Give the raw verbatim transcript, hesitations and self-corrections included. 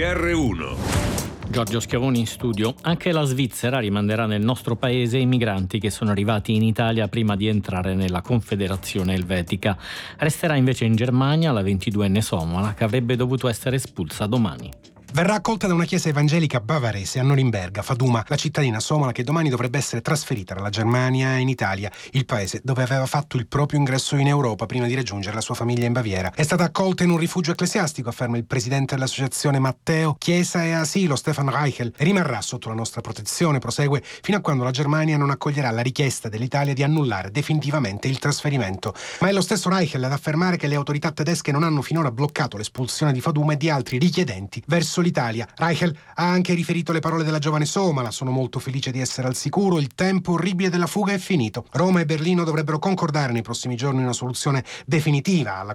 R uno. Giorgio Schiavoni in studio. Anche la Svizzera rimanderà nel nostro paese i migranti che sono arrivati in Italia prima di entrare nella Confederazione Elvetica. Resterà invece in Germania la ventiduenne somala che avrebbe dovuto essere espulsa domani. Verrà accolta da una chiesa evangelica bavarese a Norimberga, Faduma, la cittadina somala che domani dovrebbe essere trasferita dalla Germania in Italia, il paese dove aveva fatto il proprio ingresso in Europa prima di raggiungere la sua famiglia in Baviera. È stata accolta in un rifugio ecclesiastico, afferma il presidente dell'associazione Matteo, Chiesa e Asilo, Stefan Reichel. Rimarrà sotto la nostra protezione, prosegue, fino a quando la Germania non accoglierà la richiesta dell'Italia di annullare definitivamente il trasferimento. Ma è lo stesso Reichel ad affermare che le autorità tedesche non hanno finora bloccato l'espulsione di Faduma e di altri richiedenti verso l'Italia. Reichel ha anche riferito le parole della giovane somala: sono molto felice di essere al sicuro, il tempo orribile della fuga è finito. Roma e Berlino dovrebbero concordare nei prossimi giorni una soluzione definitiva alla